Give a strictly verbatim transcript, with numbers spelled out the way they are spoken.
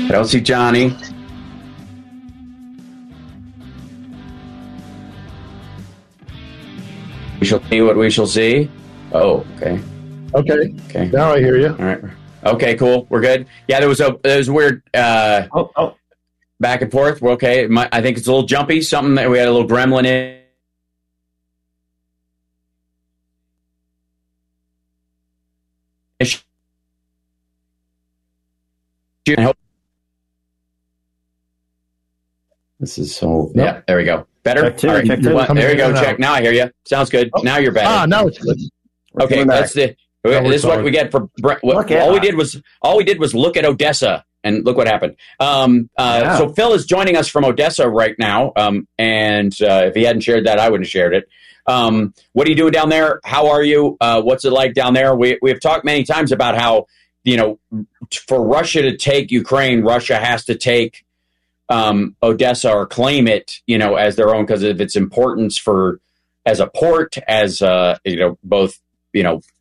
I don't see Johnny. We shall see what we shall see. Oh, okay. Okay. Okay. Now I hear you. All right. Okay, cool. We're good. Yeah, there was a there was a weird uh, Oh, oh. back and forth. We're okay. My, I think it's a little jumpy. Something that we had a little gremlin in. This is so. Nope. Yeah, there we go. Better. Check two, All right. check two. Well, there you go. Coming in Check. and Now I hear you. Sounds good. Oh. Now you're better. Ah, now it's good. We're Okay, coming back. that's the. Now we're This is what fine. we get for. Bre- Look at all we that. did was all we did was look at Odessa, and look what happened. Um, uh, Yeah. So Phil is joining us from Odessa right now, um, and uh, if he hadn't shared that, I wouldn't have shared it. Um, what are you doing down there? How are you? Uh, what's it like down there? We we have talked many times about how, you know, for Russia to take Ukraine, Russia has to take um, Odessa or claim it, you know, as their own because of its importance for as a port, as uh, you know, both you know